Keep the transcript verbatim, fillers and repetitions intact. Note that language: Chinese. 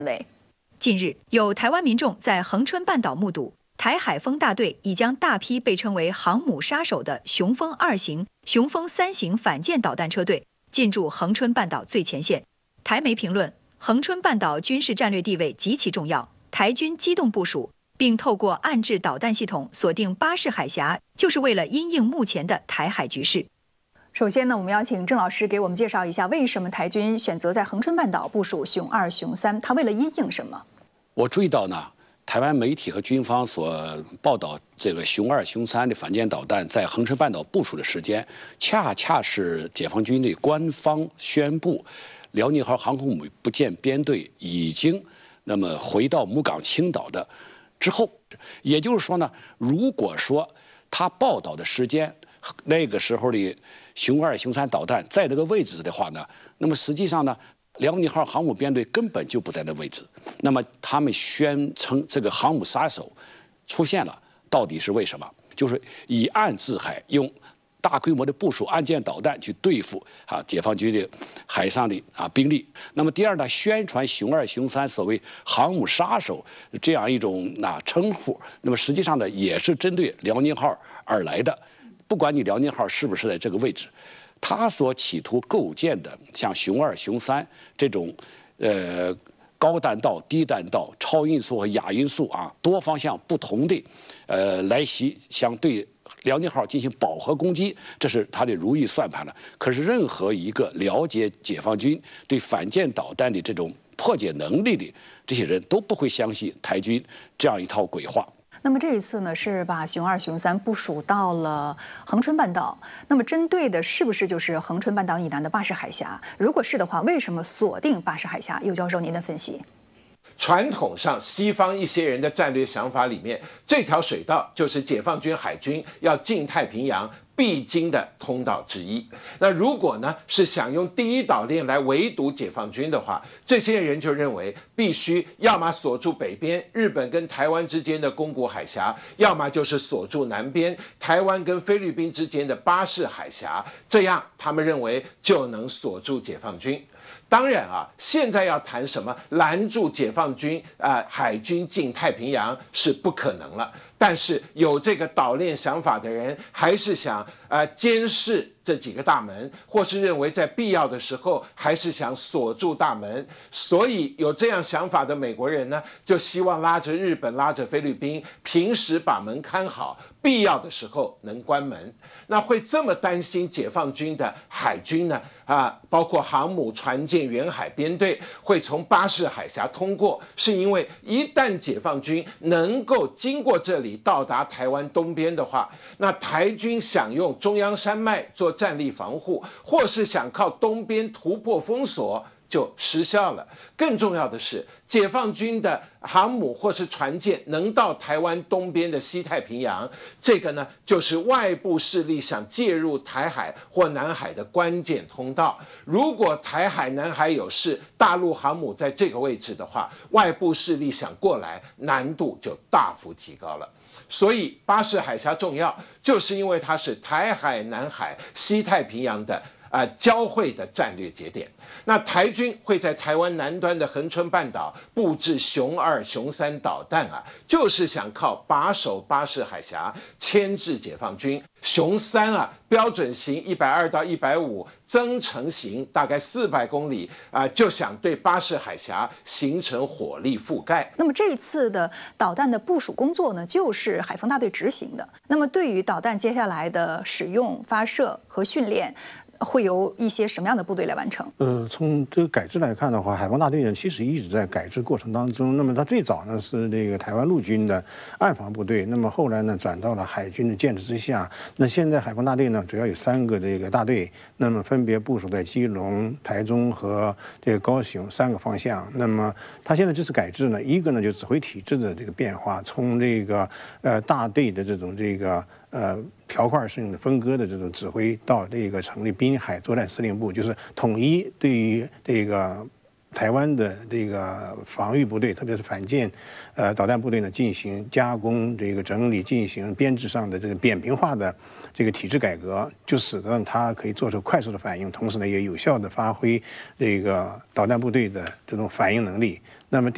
围。近日，有台湾民众在恒春半岛目睹台海风大队已将大批被称为航母杀手的雄风二型、雄风三型反舰导弹车队进驻恒春半岛最前线。台媒评论，恒春半岛军事战略地位极其重要，台军机动部署，并透过岸置导弹系统锁定巴士海峡，就是为了因应目前的台海局势。首先呢，我们邀请郑老师给我们介绍一下，为什么台军选择在恒春半岛部署雄二、雄三？他为了因应什么？ 我注意到呢，台湾媒体和军方所报道这个雄二、雄三的反舰导弹在恒春半岛部署的时间，恰恰是解放军的官方宣布辽宁号航空母部舰编队已经那么回到母港青岛的之后。也就是说呢，如果说他报道的时间那个时候的雄二、雄三导弹在这个位置的话呢，那么实际上呢，辽宁号航母编队根本就不在那位置。那么他们宣称这个航母杀手出现了，到底是为什么？就是以岸制海，用大规模的部署岸舰导弹去对付啊解放军的海上的啊兵力。那么第二呢，宣传雄二、雄三所谓航母杀手这样一种啊称呼，那么实际上呢，也是针对辽宁号而来的。不管你辽宁号是不是在这个位置，他所企图构建的像雄二、雄三这种，呃，高弹道、低弹道、超音速和亚音速啊，多方向不同的，呃，来袭，相对辽宁号进行饱和攻击，这是他的如意算盘了。可是任何一个了解解放军对反舰导弹的这种破解能力的这些人都不会相信台军这样一套鬼话。 那么这一次呢，是把雄二、雄三部署到了恒春半岛。那么针对的是不是就是恒春半岛以南的巴士海峡？如果是的话，为什么锁定巴士海峡？尤教授，您的分析。 传统上，西方一些人的战略想法里面，这条水道就是解放军海军要进太平洋必经的通道之一。那如果呢是想用第一岛链来围堵解放军的话，这些人就认为必须要么锁住北边日本跟台湾之间的宫古海峡，要么就是锁住南边台湾跟菲律宾之间的巴士海峡，这样他们认为就能锁住解放军。当然啊，现在要谈什么拦住解放军啊、呃、海军进太平洋是不可能了。但是有这个岛链想法的人，还是想呃监视这几个大门，或是认为在必要的时候还是想锁住大门。所以有这样想法的美国人呢，就希望拉着日本、拉着菲律宾，平时把门看好，必要的时候能关门。那会这么担心解放军的海军呢？啊，包括航母、船舰、远海编队会从巴士海峡通过，是因为一旦解放军能够经过这里到达台湾东边的话，那台军想用中央山脉做战力防护，或是想靠东边突破封锁，就失效了。更重要的是，解放军的航母或是船舰能到台湾东边的西太平洋，这个呢就是外部势力想介入台海或南海的关键通道。如果台海、南海有事，大陆航母在这个位置的话，外部势力想过来，难度就大幅提高了。所以巴士海峡重要，就是因为它是台海、南海、西太平洋的呃交汇的战略节点。那台军会在台湾南端的恒春半岛布置雄二、雄三导弹啊，就是想靠把守巴士海峡，牵制解放军。雄三啊，标准型一百二到一百五，增程型大概四百公里啊、呃，就想对巴士海峡形成火力覆盖。 那么这一次的导弹的部署工作呢，就是海防大队执行的。那么对于导弹接下来的使用、发射和训练，会由一些什么样的部队来完成？ 呃，从这个改制来看的话，海防大队呢其实一直在改制过程当中。那么它最早呢是这个台湾陆军的岸防部队，那么后来呢转到了海军的建制之下。那现在海防大队呢主要有三个这个大队，那么分别部署在基隆、台中和这个高雄三个方向。那么它现在这次改制呢，一个呢就指挥体制的这个变化，从这个呃大队的这种这个。呃，条块性的分割的这种指挥，到这个成立滨海作战司令部，就是统一对于这个台湾的这个防御部队，特别是反舰呃导弹部队呢，进行加工、这个整理、进行编制上的这个扁平化的这个体制改革，就使得它可以做出快速的反应，同时呢，也有效的发挥这个导弹部队的这种反应能力。那么第